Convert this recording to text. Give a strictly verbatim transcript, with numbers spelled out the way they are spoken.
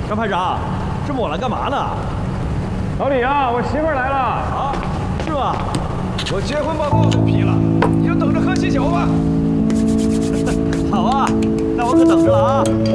张排长，这么晚了干嘛呢？ 老李啊，我媳妇儿来了啊，是吗？ 我结婚报告都批了，你就等着喝喜酒吧。 好啊，那我可等着了啊。